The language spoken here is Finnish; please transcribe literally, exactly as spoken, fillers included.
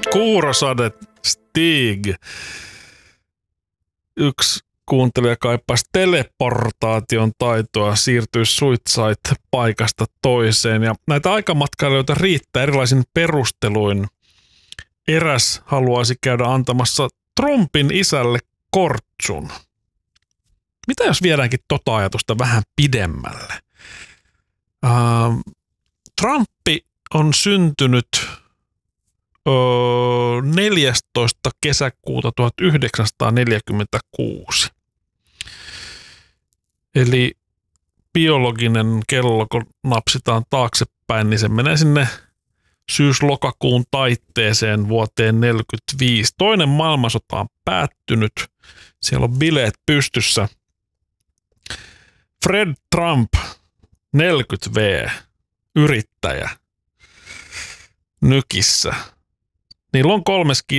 Kuurosade Stig. Yksi kuuntelija kaipaisi teleportaation taitoa siirtyä Suitsait-paikasta toiseen. Ja näitä aikamatkailijoita riittää erilaisin perusteluin. Eräs haluaisi käydä antamassa Trumpin isälle kortsun. Mitä jos viedäänkin tota ajatusta vähän pidemmälle? Uh, Trumpi on syntynyt uh, neljästoista kesäkuuta tuhatyhdeksänsataaneljäkymmentäkuusi. Eli biologinen kello, kun napsitaan taaksepäin, niin se menee sinne syys-lokakuun taitteeseen vuoteen neljäkymmentäviisi. Toinen maailmansota on päättynyt. Siellä on bileet pystyssä. Fred Trump, neljäkymmentä vuotta, yrittäjä, nykissä. Niillä on kolme